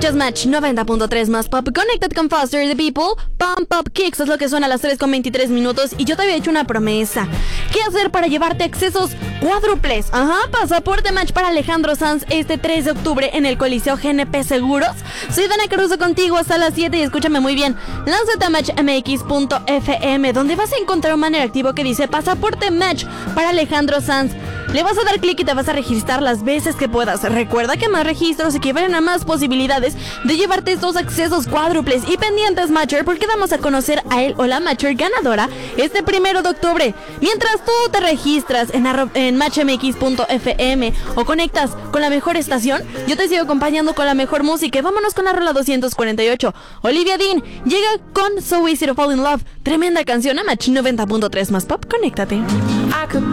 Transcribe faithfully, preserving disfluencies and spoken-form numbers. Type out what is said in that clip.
Escuchas Match noventa punto tres más Pop. Connected con Foster the People. Pump Up Kicks es lo que suena a las tres con veintitrés minutos. Y yo te había hecho una promesa. ¿Qué hacer para llevarte accesos cuádruples? Ajá, pasaporte Match para Alejandro Sanz este tres de octubre en el Coliseo G N P Seguros. Soy Dana Caruso contigo hasta las siete y escúchame muy bien. Lánzate a match m x punto f m donde vas a encontrar un banner activo que dice pasaporte Match para Alejandro Sanz. Le vas a dar clic y te vas a registrar las veces que puedas. Recuerda que más registros equivalen a más posibilidades de llevarte estos accesos cuádruples. Y pendientes, Matcher, porque vamos a conocer a él o la Matcher ganadora este primero de octubre. Mientras tú te registras en, arro- en match m x punto f m o conectas con la mejor estación, yo te sigo acompañando con la mejor música. Y vámonos con la rola doscientos cuarenta y ocho. Olivia Dean llega con So Easy to Fall in Love. Tremenda canción a Match noventa punto tres más Pop. Conéctate. I could